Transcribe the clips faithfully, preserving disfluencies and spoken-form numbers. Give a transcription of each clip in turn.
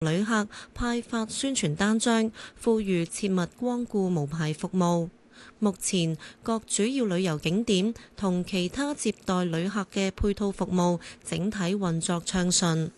旅客派發宣傳單張，呼籲切勿光顧無牌服務。目前各主要旅遊景點同其他接待旅客嘅配套服務整體運作暢順。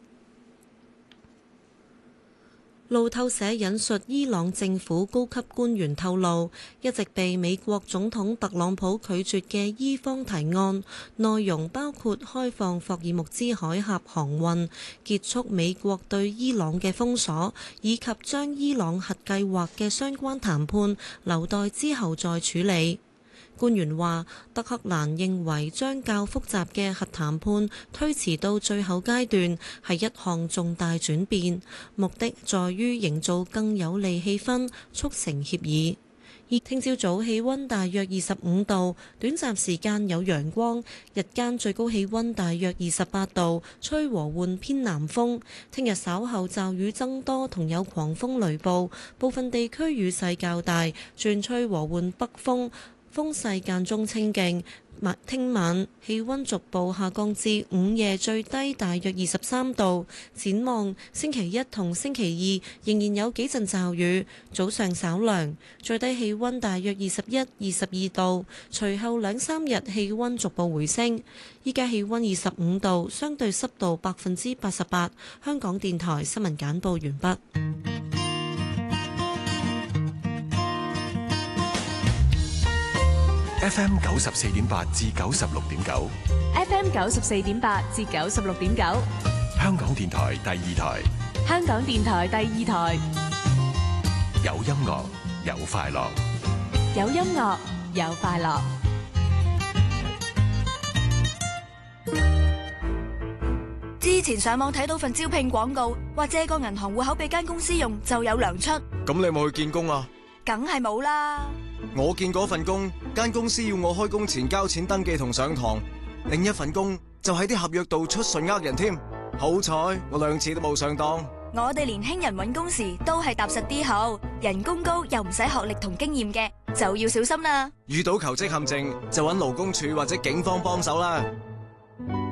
路透社引述伊朗政府高級官員透露，一直被美國總統特朗普拒絕嘅伊方提案，內容包括開放霍爾木茲海峽航運、結束美國對伊朗嘅封鎖，以及將伊朗核計劃嘅相關談判留待之後再處理。官員話，德黑蘭認為將較複雜嘅核談判推遲到最後階段係一項重大轉變，目的在於營造更有利氣氛，促成協議。而聽朝早氣温大約二十五度，短暫時間有陽光，日間最高氣温大約二十八度，吹和緩偏南風。聽日稍後驟雨增多，同有狂風雷暴，部分地區雨勢較大，轉吹和緩北風。風勢間中清勁，聽晚氣温逐步下降至午夜最低大約二十三度。展望星期一同星期二仍然有幾陣驟雨，早上稍涼，最低氣温大約二十一、二十二度。隨後兩三日氣温逐步回升。依家氣温二十五度，相對濕度百分之八十八。香港電台新聞簡報完畢。 F M 九十四點八至九十六點九 ，F M 九十四點八至九十六點九， 香港電台第二台， 香港電台第二台， 有音樂有快樂， 有音樂有快樂。 之前上網睇到份招聘廣告，話借個銀行戶口俾間公司用就有糧出。 咁你有冇去見工啊？ 梗係冇啦。 我見嗰份工，間公司要我開工前交錢登記同上堂，另一份工就喺啲合約度出信呃人添。好彩我兩次都冇上當。 我哋年輕人搵工時都係踏實啲好，人工高又唔使學歷同經驗嘅，就要小心啦。 遇到求職陷阱就搵勞工處或者警方幫手啦。